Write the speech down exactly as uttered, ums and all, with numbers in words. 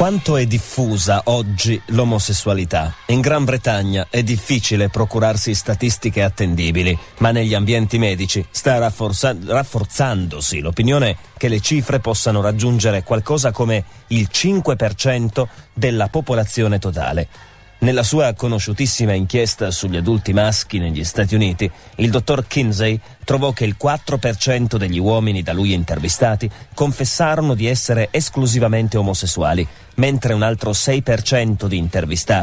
Quanto è diffusa oggi l'omosessualità? In Gran Bretagna è difficile procurarsi statistiche attendibili, ma negli ambienti medici sta rafforza- rafforzandosi l'opinione che le cifre possano raggiungere qualcosa come il cinque per cento della popolazione totale. Nella sua conosciutissima inchiesta sugli adulti maschi negli Stati Uniti, il dottor Kinsey trovò che il quattro per cento degli uomini da lui intervistati confessarono di essere esclusivamente omosessuali, mentre un altro sei per cento di intervistati